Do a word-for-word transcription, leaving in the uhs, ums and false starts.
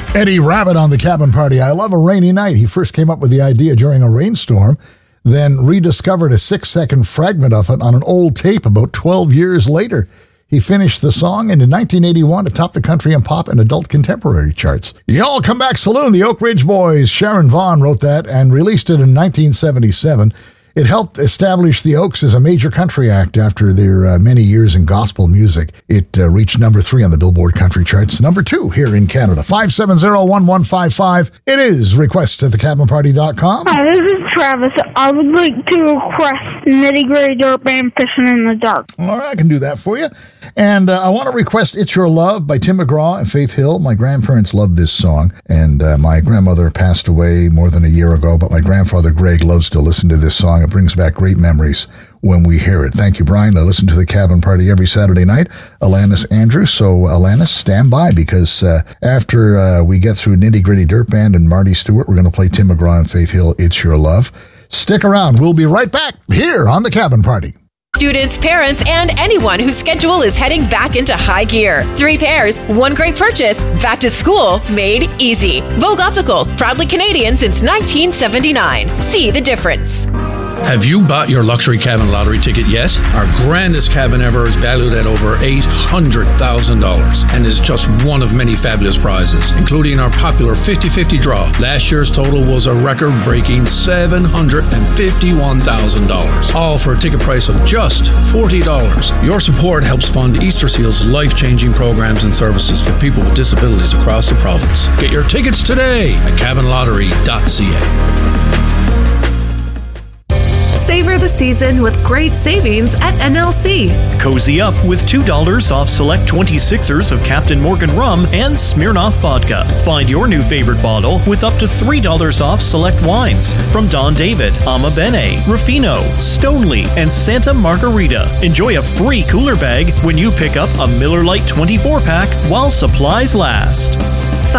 Eddie Rabbitt on the Cabin Party. I love a rainy night. He first came up with the idea during a rainstorm, then rediscovered a six-second fragment of it on an old tape about twelve years later. He finished the song, and in nineteen eighty-one, it topped the country and pop and adult contemporary charts. Y'all Come Back Saloon, the Oak Ridge Boys. Sharon Vaughn wrote that and released it in nineteen seventy-seven. It helped establish the Oaks as a major country act after their uh, many years in gospel music. It uh, reached number three on the Billboard Country Charts, number two here in Canada. five seven zero, one one five five. It is request at the cabin party dot com. Hi, this is Travis. I would like to request Nitty Gritty Dirt Band Fishing in the Dark. All right, I can do that for you. And uh, I want to request It's Your Love by Tim McGraw and Faith Hill. My grandparents loved this song, and uh, my grandmother passed away more than a year ago, but my grandfather Greg loves to listen to this song. It brings back great memories when we hear it. Thank you, Brian. I listen to the Cabin Party every Saturday night. Alanis Andrews. So, Alanis, stand by, because uh, after uh, we get through Nitty Gritty Dirt Band and Marty Stewart, we're going to play Tim McGraw and Faith Hill, It's Your Love. Stick around. We'll be right back here on the Cabin Party. Students, parents, and anyone whose schedule is heading back into high gear. Three pairs, one great purchase. Back to school made easy. Vogue Optical, proudly Canadian since nineteen seventy-nine. See the difference. Have you bought your luxury cabin lottery ticket yet? Our grandest cabin ever is valued at over eight hundred thousand dollars and is just one of many fabulous prizes, including our popular fifty-fifty draw. Last year's total was a record-breaking seven hundred fifty-one thousand dollars, all for a ticket price of just forty dollars. Your support helps fund Easter Seal's life-changing programs and services for people with disabilities across the province. Get your tickets today at cabin lottery dot c a. Savor the season with great savings at N L C. Cozy up with two dollars off select twenty-sixers of Captain Morgan rum and Smirnoff vodka. Find your new favorite bottle with up to three dollars off select wines from Don David, Ama Bene, Ruffino, Stoneleigh, and Santa Margarita. Enjoy a free cooler bag when you pick up a Miller Lite twenty-four pack while supplies last.